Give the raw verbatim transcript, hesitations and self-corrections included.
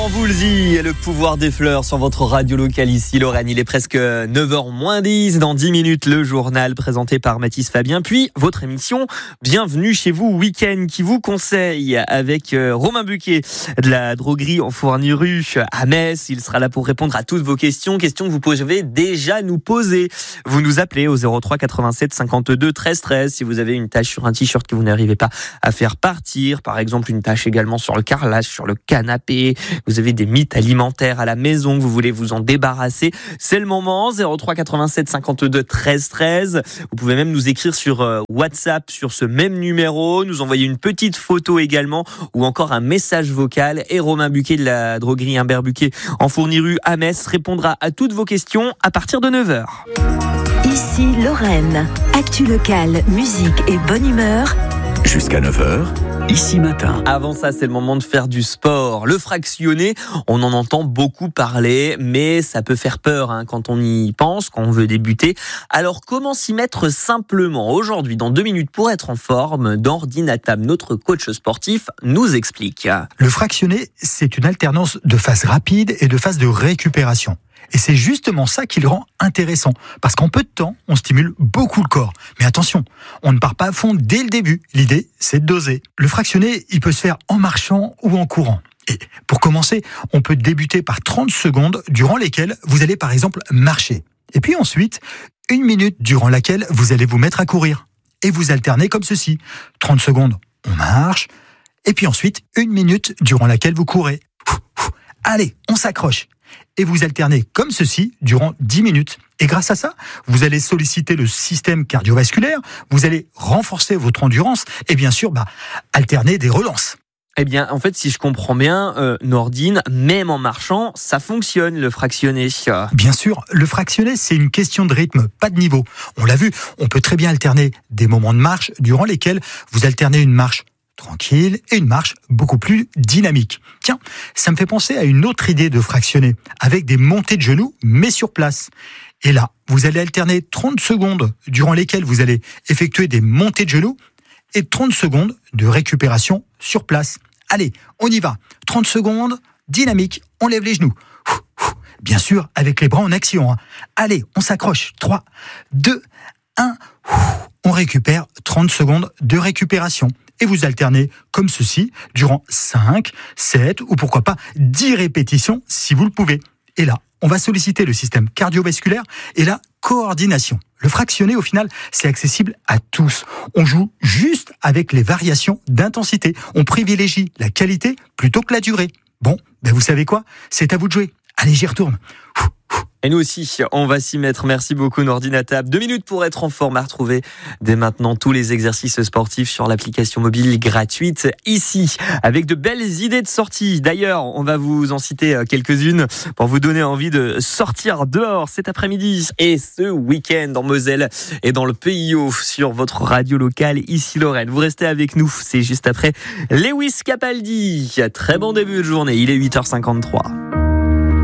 Vous le dites, le pouvoir des fleurs sur votre radio locale ici, Lorraine. Il est presque neuf heures moins dix. Dans dix minutes, le journal présenté par Mathis Fabien. Puis, votre émission Bienvenue chez vous, week-end, qui vous conseille avec Romain Buquet de la droguerie en Fourniru à Metz. Il sera là pour répondre à toutes vos questions. Questions que vous pouvez déjà nous poser. Vous nous appelez au zéro trois quatre-vingt-sept cinquante-deux treize treize si vous avez une tache sur un t-shirt que vous n'arrivez pas à faire partir. Par exemple, une tache également sur le carrelage, sur le canapé. Vous avez des mythes alimentaires à la maison, vous voulez vous en débarrasser, c'est le moment. Zéro trois quatre-vingt-sept cinquante-deux treize treize. Vous pouvez même nous écrire sur WhatsApp sur ce même numéro, nous envoyer une petite photo également ou encore un message vocal. Et Romain Buquet de la droguerie Humbert Buquet en Fourniru à Metz répondra à toutes vos questions à partir de neuf heures. Ici Lorraine, actu locale, musique et bonne humeur. Jusqu'à neuf heures, ici matin. Avant ça, c'est le moment de faire du sport. Le fractionné, on en entend beaucoup parler, mais ça peut faire peur hein, quand on y pense, quand on veut débuter. Alors, comment s'y mettre simplement ? Aujourd'hui, dans deux minutes pour être en forme, Nordine Atab, notre coach sportif, nous explique. Le fractionné, c'est une alternance de phase rapide et de phase de récupération. Et c'est justement ça qui le rend intéressant. Parce qu'en peu de temps, on stimule beaucoup le corps. Mais attention, on ne part pas à fond dès le début. L'idée, c'est de doser. Le fractionné, il peut se faire en marchant ou en courant. Et pour commencer, on peut débuter par trente secondes durant lesquelles vous allez par exemple marcher. Et puis ensuite, une minute durant laquelle vous allez vous mettre à courir. Et vous alternez comme ceci. trente secondes, on marche. Et puis ensuite, une minute durant laquelle vous courez. Allez, on s'accroche. Et vous alternez comme ceci durant dix minutes. Et grâce à ça, vous allez solliciter le système cardiovasculaire, vous allez renforcer votre endurance et bien sûr, bah, alterner des relances. Eh bien, en fait, si je comprends bien, euh, Nordine, même en marchant, ça fonctionne, le fractionné. Bien sûr, le fractionné, c'est une question de rythme, pas de niveau. On l'a vu, on peut très bien alterner des moments de marche durant lesquels vous alternez une marche tranquille et une marche beaucoup plus dynamique. Tiens, ça me fait penser à une autre idée de fractionné, avec des montées de genoux, mais sur place. Et là, vous allez alterner trente secondes durant lesquelles vous allez effectuer des montées de genoux et trente secondes de récupération sur place. Allez, on y va. trente secondes, dynamique, on lève les genoux. Bien sûr, avec les bras en action. Allez, on s'accroche. trois, deux, un. On récupère trente secondes de récupération. Et vous alternez comme ceci durant cinq, sept ou pourquoi pas dix répétitions si vous le pouvez. Et là, on va solliciter le système cardiovasculaire et la coordination. Le fractionné, au final, c'est accessible à tous. On joue juste avec les variations d'intensité. On privilégie la qualité plutôt que la durée. Bon, ben vous savez quoi ? C'est à vous de jouer. Allez, j'y retourne. Et nous aussi, on va s'y mettre. Merci beaucoup, Nordine Atab. Deux minutes pour être en forme à retrouver dès maintenant tous les exercices sportifs sur l'application mobile gratuite ici, avec de belles idées de sortie. D'ailleurs, on va vous en citer quelques-unes pour vous donner envie de sortir dehors cet après-midi et ce week-end en Moselle et dans le Pays Haut sur votre radio locale ici Lorraine. Vous restez avec nous, c'est juste après Lewis Capaldi. Très bon début de journée, il est huit heures cinquante-trois.